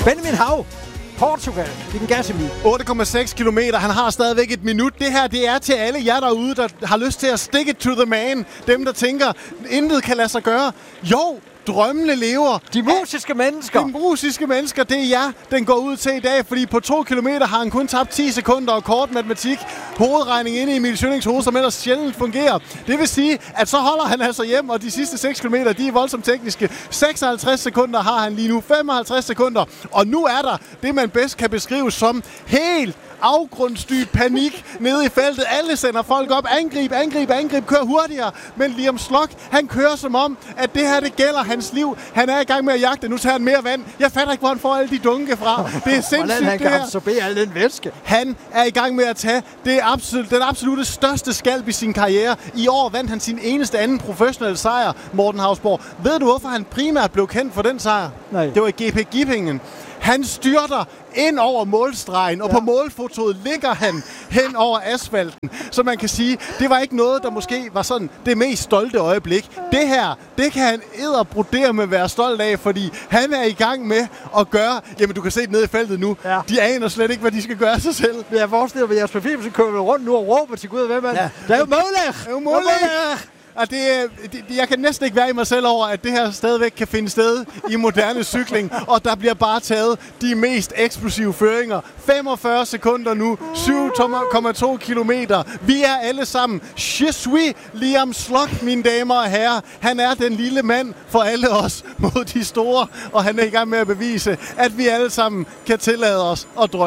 Benjamin Hav, Portugal, i den Gasemi. 8,6 kilometer. Han har stadigvæk et minut. Det her, det er til alle jer derude, der har lyst til at stick it to the man. Dem, der tænker, intet kan lade sig gøre. Jo, drømmene lever. De musiske mennesker. De musiske mennesker, det er jer, den går ud til i dag. Fordi på 2 kilometer har han kun tabt 10 sekunder og kort matematik. Hovedregning inde i Emil Schønnings hoved, som ellers sjældent fungerer. Det vil sige, at så holder han altså hjem, og de sidste 6 kilometer, de er voldsomt tekniske. 56 sekunder har han lige nu. 55 sekunder. Og nu er der det, man bedst kan beskrive som helt afgrundsdyb panik nede i feltet. Alle sender folk op. Angrib, angrib, angrib. Kør hurtigere. Men Liam Slock, han kører som om, at det her, det gælder hans liv. Han er i gang med at jagte. Nu tager han mere vand. Jeg fatter ikke, hvor han får alle de dunke fra. Det er sindssygt, hvordan han kan absorbere al den væske. Han er i gang med at tage den absolutte største skalp i sin karriere. I år vandt han sin eneste anden professionelle sejr, Morten Hausborg. Ved du, hvorfor han primært blev kendt for den sejr? Nej. Det var i GP Gippingen. Han styrter ind over målstregen, og på målfotoet ligger han hen over asfalten. Så man kan sige, det var ikke noget, der måske var sådan det mest stolte øjeblik. Det her, det kan han edderbrodere med at være stolt af, fordi han er i gang med at gøre... Jamen, du kan se det nede i feltet nu. Ja. De aner slet ikke, hvad de skal gøre sig selv. Jeg forestiller mig, at Jasper Philipsen kører rundt nu og råber til Gud og hvem er det? Der er jo Møller! Og jeg kan næsten ikke være i mig selv over, at det her stadigvæk kan finde sted i moderne cykling, og der bliver bare taget de mest eksplosive føringer. 45 sekunder nu, 7,2 kilometer. Vi er alle sammen. Je suis Liam Slock, mine damer og herrer. Han er den lille mand for alle os mod de store, og han er i gang med at bevise, at vi alle sammen kan tillade os at drømme.